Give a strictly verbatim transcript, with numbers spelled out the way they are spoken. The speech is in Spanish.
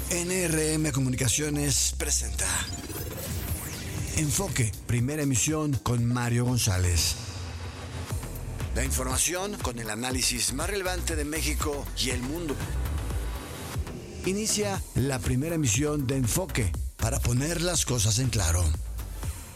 N R M Comunicaciones presenta Enfoque, primera emisión con Mario González. La información con el análisis más relevante de México y el mundo. Inicia la primera emisión de Enfoque para poner las cosas en claro.